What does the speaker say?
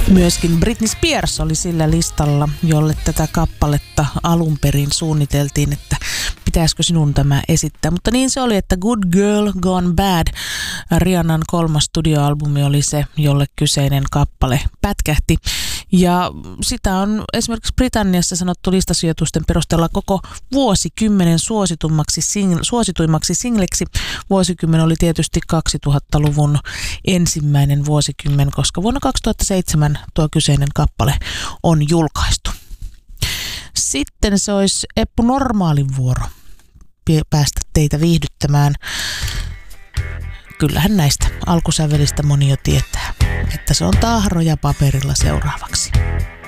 Myöskin Britney Spears oli sillä listalla, jolle tätä kappaletta alun perin suunniteltiin, että pitäisikö sinun tämä esittää. Mutta niin se oli, että Good Girl Gone Bad, Rihannan 3. studioalbumi, oli se, jolle kyseinen kappale pätkähti. Ja sitä on esimerkiksi Britanniassa sanottu listasijoitusten perusteella koko vuosikymmenen suosituimmaksi singleksi. Vuosikymmen oli tietysti 2000-luvun ensimmäinen vuosikymmen, koska vuonna 2007 tuo kyseinen kappale on julkaistu. Sitten se olisi Eppu Normaalin vuoro päästä teitä viihdyttämään. Kyllähän näistä alkusävelistä moni jo tietää, että se on tahroja paperilla seuraavaksi.